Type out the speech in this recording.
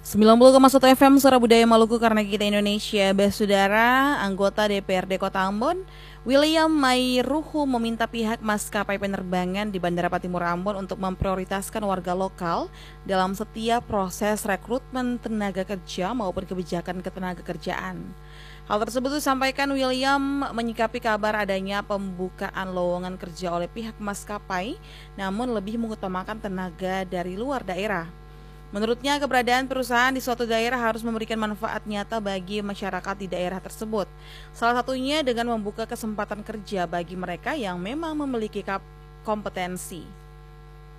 90,1 FM Suara Budaya Maluku karena kita Indonesia. Saudara, anggota DPRD Kota Ambon, William Mairuhu meminta pihak maskapai penerbangan di Bandara Patimura Ambon untuk memprioritaskan warga lokal dalam setiap proses rekrutmen tenaga kerja maupun kebijakan ketenagakerjaan. Hal tersebut disampaikan William menyikapi kabar adanya pembukaan lowongan kerja oleh pihak maskapai, namun lebih mengutamakan tenaga dari luar daerah. Menurutnya, keberadaan perusahaan di suatu daerah harus memberikan manfaat nyata bagi masyarakat di daerah tersebut. Salah satunya dengan membuka kesempatan kerja bagi mereka yang memang memiliki kompetensi.